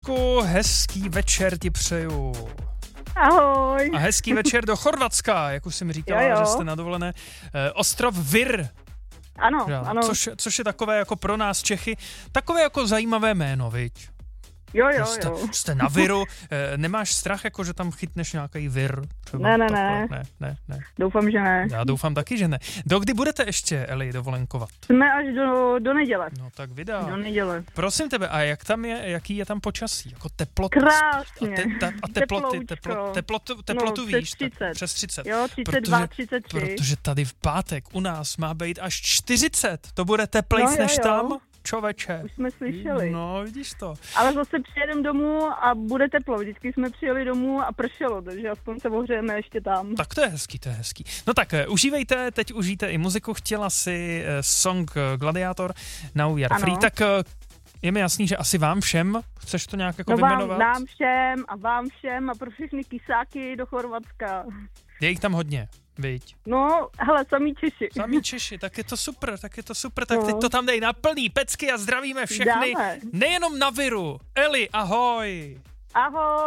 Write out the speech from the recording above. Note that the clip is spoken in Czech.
Zuzku, hezký večer ti přeju. Ahoj. A hezký večer do Chorvatska, jak už jsem říkala, jo. že jste na dovolené. Ostrov Vir. Ano, ano. Což je takové jako pro nás Čechy, takové jako zajímavé jméno, viď? Jo. Jste na Viru, nemáš strach, jako že tam chytneš nějaký vir? Třeba, Ne. Doufám, že ne. Já doufám taky, že ne. Dokdy budete ještě, Eli, dovolenkovat? Jsme až do neděle. No tak vydá. Do neděle. Prosím tebe, a jaký je tam počasí? Jako teploty? Krásně. A teplotu víš? 30. Přes 30. Jo, 32, 33. Protože tady v pátek u nás má být až 40. To bude teplejc než tam? Čověče. Už jsme slyšeli. No, vidíš to. Ale zase přijedeme domů a bude teplo. Vždycky jsme přijeli domů a pršelo, takže aspoň se ohřejeme ještě tam. Tak to je hezký. No tak užívejte, teď užijte i muziku. Chtěla si song Gladiator Now We Are Free. Tak je mi jasný, že asi vám všem, chceš to nějak jako vyjmenovat? Nám všem a vám všem a pro všechny kysáky do Chorvatska. Je jich tam hodně, viď? No, hele, samý Češi, tak je to super, tak teď to tam dej na plný pecky a zdravíme všechny, nejenom na Viru. Eli, ahoj! Ahoj!